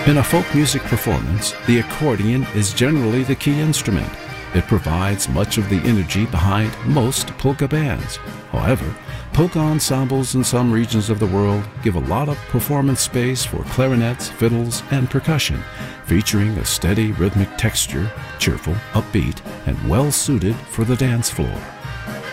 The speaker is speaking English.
In a folk music performance, the accordion is generally the key instrument. It provides much of the energy behind most polka bands. However, polka ensembles in some regions of the world give a lot of performance space for clarinets, fiddles, and percussion, featuring a steady rhythmic texture, cheerful, upbeat, and well suited for the dance floor.